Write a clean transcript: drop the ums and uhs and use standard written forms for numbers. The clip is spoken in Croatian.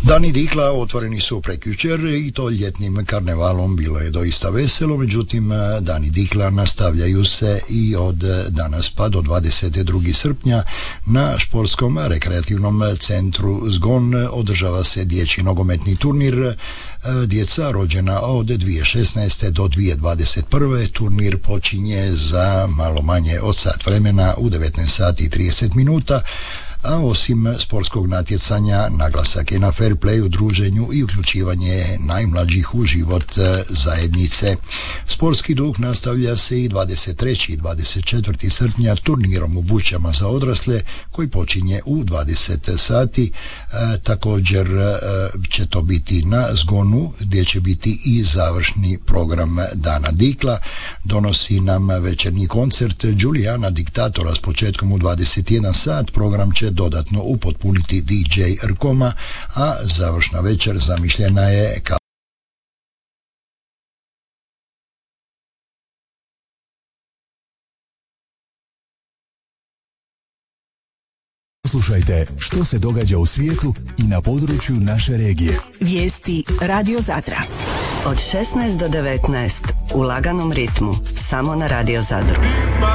Dani Dikla otvoreni su prekjučer i to ljetnim karnevalom, bilo je doista veselo, međutim Dani Dikla nastavljaju se i od danas pa do 22. srpnja na športskom rekreativnom centru Zgon održava se dječji nogometni turnir. Djeca rođena od 2016. do 2021. Turnir počinje za malo manje od sat vremena u 19 sati i 30 minuta. A osim sportskog natjecanja, naglasak je na fair playu, druženju i uključivanje najmlađih u život zajednice. Sportski duh nastavlja se i 23. i 24. srpnja turnirom u Bućama za odrasle koji počinje u 20 sati. Također će to biti na Zgonu gdje će biti i završni program Dana Dikla. Donosi nam večernji koncert Julijana Diktatora s početkom u 21 sat. Program će dodatno upotpuniti DJ Rkoma, a završna večer zamišljena je kao Slušajte što se događa u svijetu i na području naše regije. Vijesti Radio Zadra. Od 16 do 19 u laganom ritmu samo na Radio Zadru.